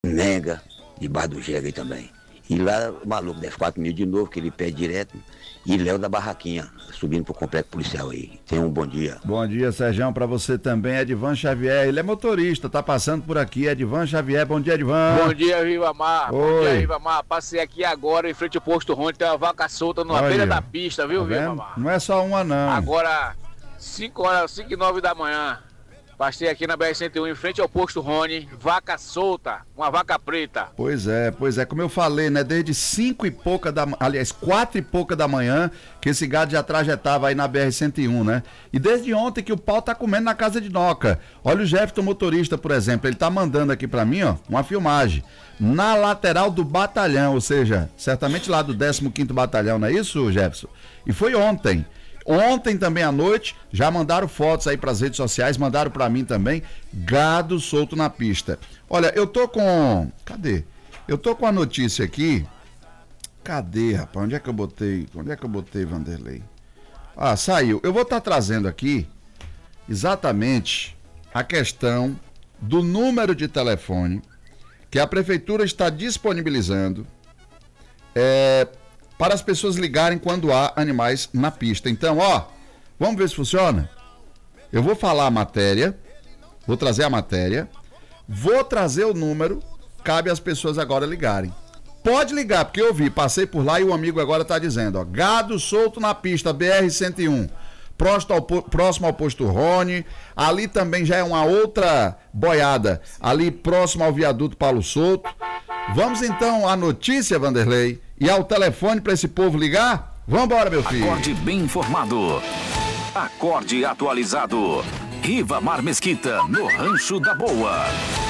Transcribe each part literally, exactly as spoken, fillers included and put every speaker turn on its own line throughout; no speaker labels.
Menga, debaixo do Jega aí também. E lá o maluco deve quatro mil de novo, que ele pede direto. E Léo da Barraquinha, subindo pro complexo policial aí. Tenha um bom dia.
Bom dia, Serjão, pra você também. Edvan Xavier, ele é motorista, tá passando por aqui. Edvan Xavier, bom dia, Edvan.
Bom dia, Ribamar. Bom dia, Ribamar. Passei aqui agora em frente ao posto Ronde, tem uma vaca solta na beira da pista, viu,
tá
Ribamar?
Não é só uma, não.
Agora, cinco horas, cinco e nove da manhã. Passei aqui na B R cento e um, em frente ao posto Rony, vaca solta, uma vaca preta.
Pois é, pois é, como eu falei, né, desde cinco e pouca da, aliás, quatro e pouca da manhã, que esse gado já trajetava aí na B R cento e um, né? E desde ontem que o pau tá comendo na casa de Noca. Olha o Jefferson motorista, por exemplo, ele tá mandando aqui pra mim, ó, uma filmagem, na lateral do batalhão, ou seja, certamente lá do décimo quinto batalhão, não é isso, Jefferson? E foi ontem. Ontem também à noite, já mandaram fotos aí pras redes sociais, mandaram pra mim também, gado solto na pista. Olha, eu tô com... Cadê? Eu tô com a notícia aqui. Cadê, rapaz? Onde é que eu botei? Onde é que eu botei, Vanderlei? Ah, saiu. Eu vou estar trazendo aqui exatamente a questão do número de telefone que a prefeitura está disponibilizando é, para as pessoas ligarem quando há animais na pista. Então, ó, vamos ver se funciona? Eu vou falar a matéria, vou trazer a matéria, vou trazer o número, cabe às pessoas agora ligarem. Pode ligar, porque eu vi, passei por lá e o amigo agora tá dizendo, ó, gado solto na pista, B R cento e um, próximo ao, próximo ao posto Rony, ali também já é uma outra boiada, ali próximo ao viaduto Paulo Souto. Vamos então à notícia, Vanderlei, e ao telefone para esse povo ligar? Vambora, meu filho.
Acorde bem informado. Acorde atualizado. Ribamar Mesquita, no Rancho da Boa.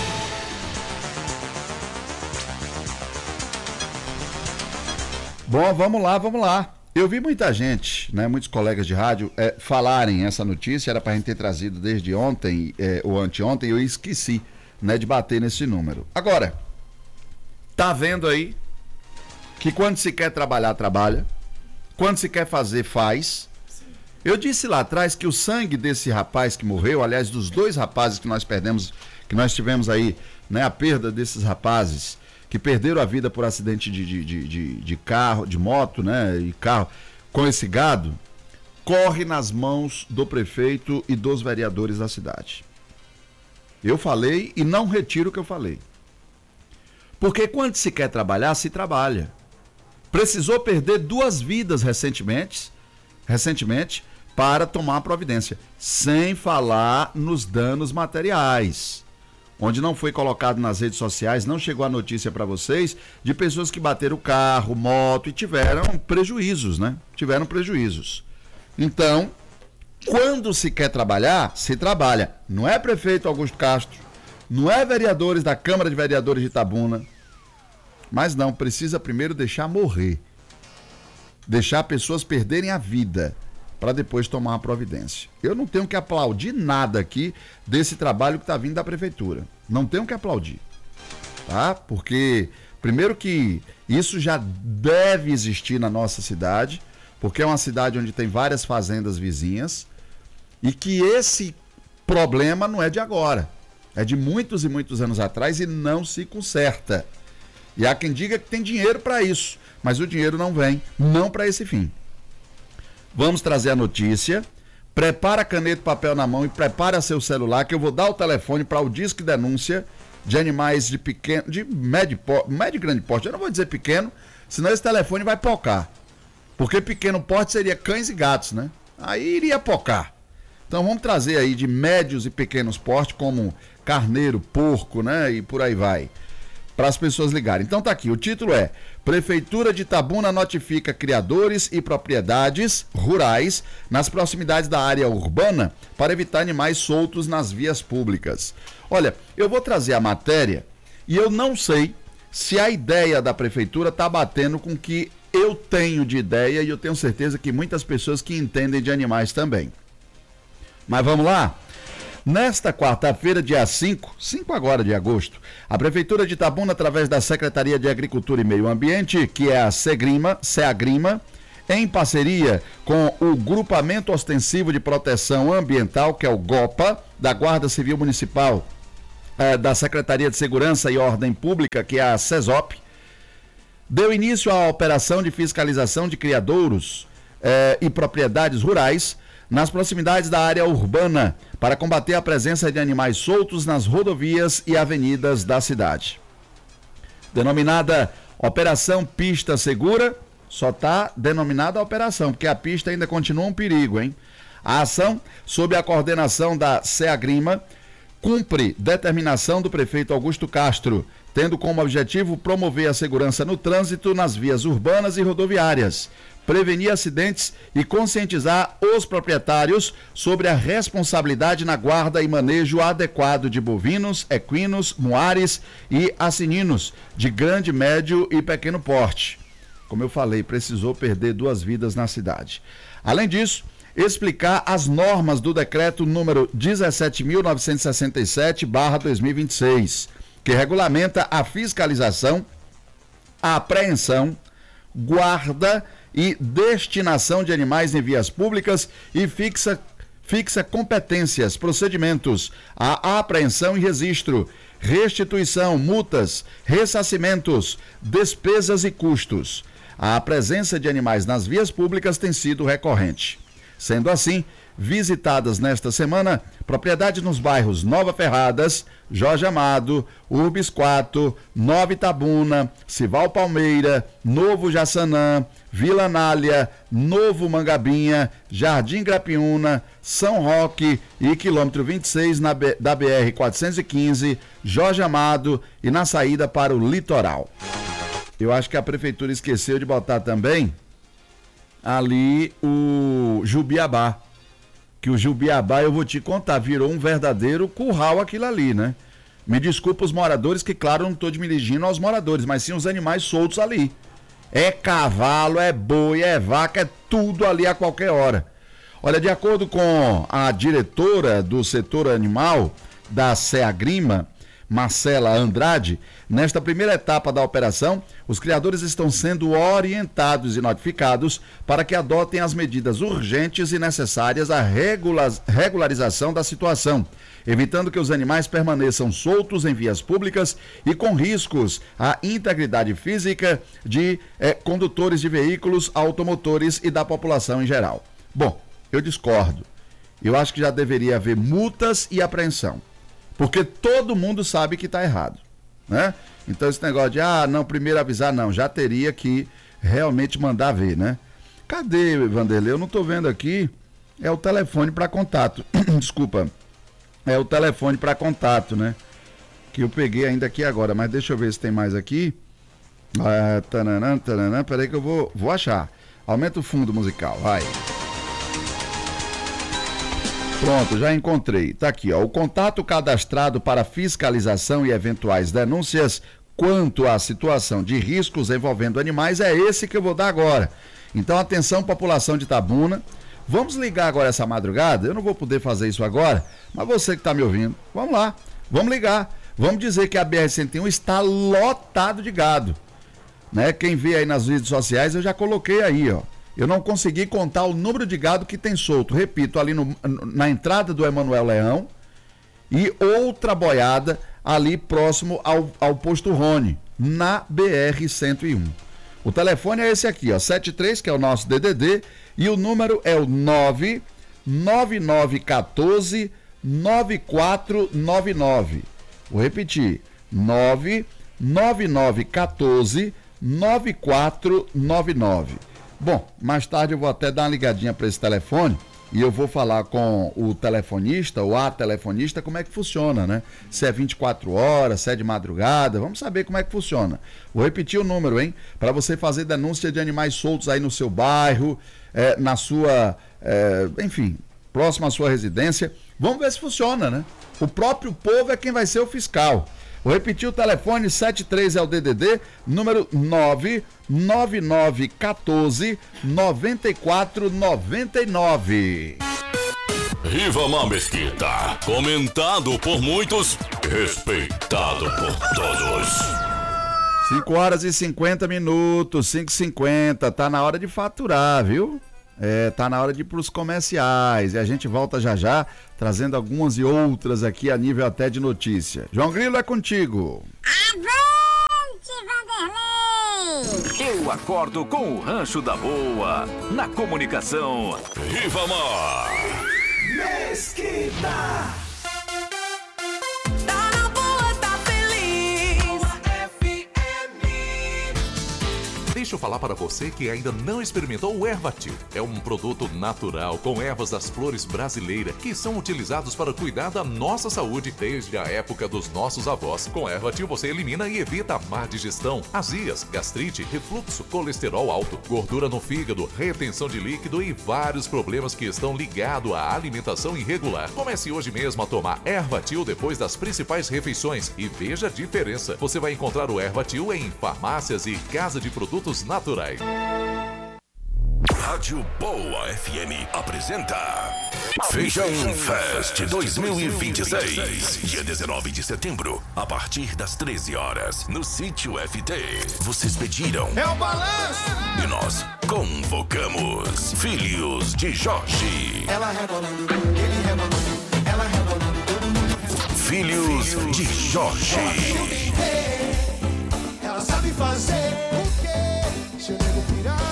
Bom, vamos lá, vamos lá. Eu vi muita gente, né, muitos colegas de rádio é, falarem essa notícia, era pra gente ter trazido desde ontem, é, ou anteontem, eu esqueci, né, de bater nesse número. Agora, tá vendo aí que quando se quer trabalhar, trabalha, quando se quer fazer, faz. Eu disse lá atrás que o sangue desse rapaz que morreu, aliás, dos dois rapazes que nós perdemos, que nós tivemos aí, né, a perda desses rapazes que perderam a vida por acidente de, de, de, de, de carro, de moto, né, e carro, com esse gado, corre nas mãos do prefeito e dos vereadores da cidade. Eu falei e não retiro o que eu falei. Porque quando se quer trabalhar, se trabalha. Precisou perder duas vidas recentemente, recentemente para tomar a providência, sem falar nos danos materiais, onde não foi colocado nas redes sociais, não chegou a notícia para vocês, de pessoas que bateram carro, moto e tiveram prejuízos, né? Tiveram prejuízos. Então, quando se quer trabalhar, se trabalha. Não é prefeito Augusto Castro, não é vereadores da Câmara de Vereadores de Itabuna, mas não, precisa primeiro deixar morrer. Deixar pessoas perderem a vida para depois tomar a providência. Eu não tenho que aplaudir nada aqui desse trabalho que está vindo da prefeitura. Não tenho que aplaudir. Tá? Porque, primeiro que isso já deve existir na nossa cidade, porque é uma cidade onde tem várias fazendas vizinhas, e que esse problema não é de agora. É de muitos e muitos anos atrás e não se conserta. E há quem diga que tem dinheiro para isso, mas o dinheiro não vem, não para esse fim. Vamos trazer a notícia, prepara caneta e papel na mão e prepara seu celular, que eu vou dar o telefone para o Disque Denúncia de animais de pequeno, de médio, médio e grande porte. Eu não vou dizer pequeno, senão esse telefone vai pocar. Porque pequeno porte seria cães e gatos, né? Aí iria pocar. Então vamos trazer aí de médios e pequenos porte, como carneiro, porco, né? E por aí vai, para as pessoas ligarem. Então tá aqui, o título é: Prefeitura de Itabuna notifica criadores e propriedades rurais nas proximidades da área urbana para evitar animais soltos nas vias públicas. Olha, eu vou trazer a matéria e eu não sei se a ideia da prefeitura tá batendo com o que eu tenho de ideia, e eu tenho certeza que muitas pessoas que entendem de animais também. Mas vamos lá? Nesta quarta-feira, dia cinco, cinco agora de agosto, a Prefeitura de Itabuna, através da Secretaria de Agricultura e Meio Ambiente, que é a SEGRIMA, SEAGRIMA, em parceria com o Grupamento Ostensivo de Proteção Ambiental, que é o GOPA, da Guarda Civil Municipal, eh, da Secretaria de Segurança e Ordem Pública, que é a SESOP, deu início à operação de fiscalização de criadouros eh, e propriedades rurais nas proximidades da área urbana para combater a presença de animais soltos nas rodovias e avenidas da cidade. Denominada Operação Pista Segura, só está denominada operação, porque a pista ainda continua um perigo, hein? A ação, sob a coordenação da SEAGRIMA, cumpre determinação do prefeito Augusto Castro, tendo como objetivo promover a segurança no trânsito nas vias urbanas e rodoviárias, prevenir acidentes e conscientizar os proprietários sobre a responsabilidade na guarda e manejo adequado de bovinos, equinos, muares e assininos de grande, médio e pequeno porte. Como eu falei, precisou perder duas vidas na cidade. Além disso, explicar as normas do decreto número dezessete mil novecentos e sessenta e sete barra dois mil e vinte e seis, que regulamenta a fiscalização, a apreensão, guarda e destinação de animais em vias públicas e fixa, fixa competências, procedimentos, a apreensão e registro, restituição, multas, ressarcimentos, despesas e custos. A presença de animais nas vias públicas tem sido recorrente. Sendo assim, visitadas nesta semana propriedades nos bairros Nova Ferradas, Jorge Amado, Urbis quatro, Nova Itabuna, Cival Palmeira, Novo Jaçanã, Vila Anália, Novo Mangabinha, Jardim Grapiúna, São Roque e quilômetro vinte e seis na B, da B R quatrocentos e quinze, Jorge Amado e na saída para o litoral. Eu acho que a prefeitura esqueceu de botar também ali o Jubiabá. Que o Jubiabá, eu vou te contar, virou um verdadeiro curral aquilo ali, né? Me desculpa os moradores, que claro, não estou me dirigindo aos moradores, mas sim os animais soltos ali. É cavalo, é boi, é vaca, é tudo ali a qualquer hora. Olha, de acordo com a diretora do setor animal da SEAGRIMA, Marcela Andrade, nesta primeira etapa da operação, os criadores estão sendo orientados e notificados para que adotem as medidas urgentes e necessárias à regularização da situação, evitando que os animais permaneçam soltos em vias públicas e com riscos à integridade física de eh, condutores de veículos, automotores e da população em geral. Bom, eu discordo. Eu acho que já deveria haver multas e apreensão. Porque todo mundo sabe que está errado, né? Então esse negócio de, ah, não, primeiro avisar, não, já teria que realmente mandar ver, né? Cadê, Vanderlei? Eu não estou vendo aqui, é o telefone para contato, desculpa, é o telefone para contato, né? Que eu peguei ainda aqui agora, mas deixa eu ver se tem mais aqui. Ah, taranã, taranã, peraí que eu vou, vou achar. Aumenta o fundo musical, vai. Pronto, já encontrei. Tá aqui, ó. O contato cadastrado para fiscalização e eventuais denúncias quanto à situação de riscos envolvendo animais é esse que eu vou dar agora. Então, atenção, população de Itabuna. Vamos ligar agora essa madrugada? Eu não vou poder fazer isso agora, mas você que está me ouvindo, vamos lá, vamos ligar. Vamos dizer que a B R cento e um está lotado de gado, né? Quem vê aí nas redes sociais, eu já coloquei aí, ó. Eu não consegui contar o número de gado que tem solto. Repito, ali no, na entrada do Emanuel Leão e outra boiada ali próximo ao, ao posto Rony, na B R cento e um. O telefone é esse aqui, ó, setenta e três, que é o nosso D D D, e o número é o nove nove nove um quatro nove quatro nove nove. Vou repetir, nove nove nove um quatro nove quatro nove nove. Bom, mais tarde eu vou até dar uma ligadinha para esse telefone e eu vou falar com o telefonista ou a telefonista como é que funciona, né? Se é vinte e quatro horas, se é de madrugada, vamos saber como é que funciona. Vou repetir o número, hein? Para você fazer denúncia de animais soltos aí no seu bairro, é, na sua, é, enfim, próximo à sua residência. Vamos ver se funciona, né? O próprio povo é quem vai ser o fiscal. Vou repetir o telefone, setenta e três é o D D D, número nove nove nove um quatro nove quatro nove nove.
Rivamar Mesquita, comentado por muitos, respeitado por todos.
cinco horas e cinquenta minutos, cinco e cinquenta, tá na hora de faturar, viu? É, tá na hora de ir pros comerciais e a gente volta já já, trazendo algumas e outras aqui a nível até de notícia. João Grilo, é contigo.
Avante, Vanderlei!
Eu acordo com o Rancho da Boa, na comunicação.
Rivamar
Mesquita.
Deixa eu falar para você que ainda não experimentou o Ervatil. É um produto natural com ervas das flores brasileiras que são utilizados para cuidar da nossa saúde desde a época dos nossos avós. Com Ervatil você elimina e evita a má digestão, azias, gastrite, refluxo, colesterol alto, gordura no fígado, retenção de líquido e vários problemas que estão ligados à alimentação irregular. Comece hoje mesmo a tomar Ervatil depois das principais refeições e veja a diferença. Você vai encontrar o Ervatil em farmácias e casa de produtos naturais.
Rádio Boa F M apresenta Feijão Fest dois mil e vinte e seis, dia dezenove de setembro, a partir das treze horas, no Sítio F T. Vocês pediram.
É o balanço!
E nós convocamos Filhos de Jorge.
Ela rebolando, ele rebolando, ela rebolando, todo mundo.
Filhos, Filhos de Jorge.
Ela sabe fazer o quê? Se eu devo pirar.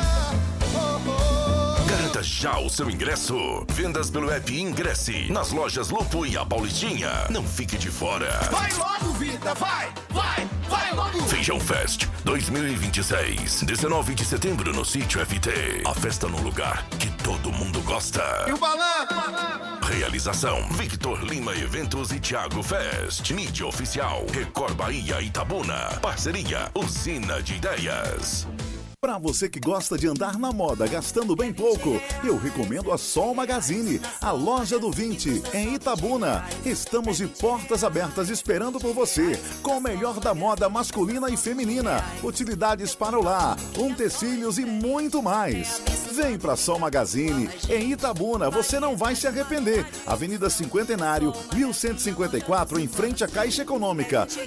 Garanta já o seu ingresso. Vendas pelo app Ingresse, nas lojas Lupo e a Paulistinha. Não fique de fora.
Vai logo, vida, vai, vai, vai logo.
Feijão Fest dois mil e vinte e seis, dezenove de setembro no Sítio F T. A festa no lugar que todo mundo gosta.
E o balanço?
Realização: Victor Lima Eventos e Thiago Fest. Mídia oficial: Record Bahia Itabuna. Parceria: Usina de Ideias.
Para você que gosta de andar na moda gastando bem pouco, eu recomendo a Sol Magazine, a loja do vinte, em Itabuna. Estamos de portas abertas esperando por você, com o melhor da moda masculina e feminina, utilidades para o lar, utensílios e muito mais. Vem pra Sol Magazine, em Itabuna, você não vai se arrepender. Avenida Cinquentenário, mil cento e cinquenta e quatro, em frente à Caixa Econômica.